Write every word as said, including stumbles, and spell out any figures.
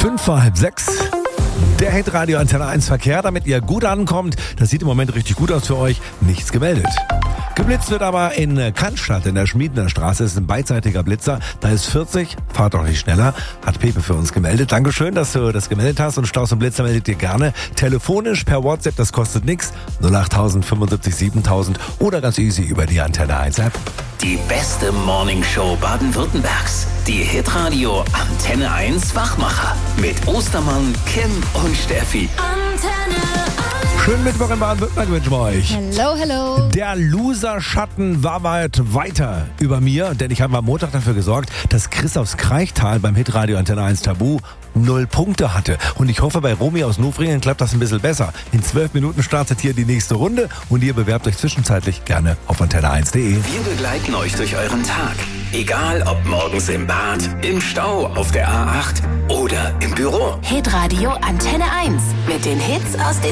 Fünf vor halb sechs. Der Hitradio Antenne eins Verkehr, damit ihr gut ankommt. Das sieht im Moment richtig gut aus für euch. Nichts gemeldet. Geblitzt wird aber in Cannstatt, in der Schmiedener Straße. Das ist ein beidseitiger Blitzer. Da ist vierzig. Fahrt doch nicht schneller. Hat Pepe für uns gemeldet. Dankeschön, dass du das gemeldet hast. Und Staus und Blitzer meldet ihr gerne. Telefonisch per WhatsApp, das kostet nichts. null acht tausend fünfundsiebzig siebentausend oder ganz easy über die Antenne eins App. Die beste Morningshow Baden-Württembergs. Die Hitradio Antenne eins Wachmacher. Mit Ostermann, Kim und Steffi. Antenne eins. Schönen Mittwoch in Baden-Württemberg wünschen wir euch. Hello, hello. Der Loser-Schatten war weit weiter über mir, denn ich habe am Montag dafür gesorgt, dass Chris aus Kraichtal beim Hitradio Antenne eins Tabu null Punkte hatte. Und ich hoffe, bei Romy aus Nufringen klappt das ein bisschen besser. In zwölf Minuten startet hier die nächste Runde und ihr bewerbt euch zwischenzeitlich gerne auf antenne eins punkt de. Wir begleiten euch durch euren Tag. Egal ob morgens im Bad, im Stau, auf der A acht oder im Büro. Hitradio Antenne eins mit den Hits aus den